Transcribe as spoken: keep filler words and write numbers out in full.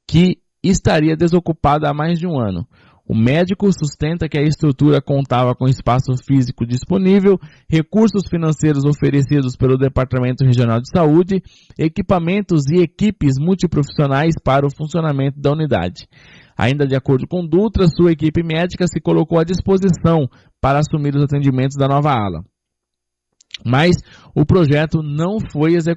que estaria desocupada há mais de um ano. O médico sustenta que a estrutura contava com espaço físico disponível, recursos financeiros oferecidos pelo Departamento Regional de Saúde, equipamentos e equipes multiprofissionais para o funcionamento da unidade. Ainda de acordo com Dutra, sua equipe médica se colocou à disposição para assumir os atendimentos da nova ala. Mas o projeto não foi executado.